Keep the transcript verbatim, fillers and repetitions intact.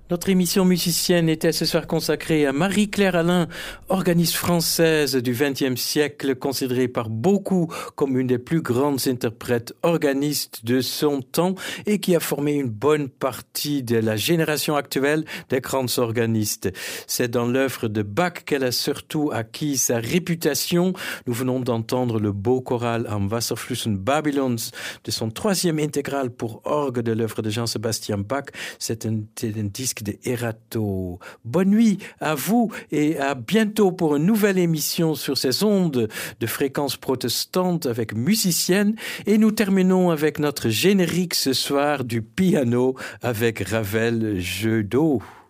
Notre émission musicienne était ce soir consacrée à Marie-Claire Alain, organiste française du vingtième siècle, considérée par beaucoup comme une des plus grandes interprètes organistes de son temps et qui a formé une bonne partie de la génération actuelle des grands organistes. C'est dans l'œuvre de Bach qu'elle a surtout acquis sa réputation. Nous venons d'entendre le beau choral Am Wasserflüssen Babylons de son troisième intégrale pour orgue de l'œuvre de Jean-Sébastien Bach. C'est un, c'est un disque de Erato. Bonne nuit à vous et à bientôt pour une nouvelle émission sur ces ondes de fréquences protestantes avec musiciennes. Et nous terminons avec notre générique ce soir du piano avec Ravel Jeu d'eau.